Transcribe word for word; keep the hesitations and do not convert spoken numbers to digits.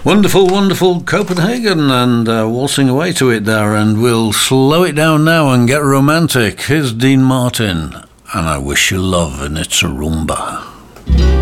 Wonderful, wonderful Copenhagen, and uh, waltzing away to it there, and we'll slow it down now and get romantic. Here's Dean Martin, and I Wish You Love, and it's a rumba.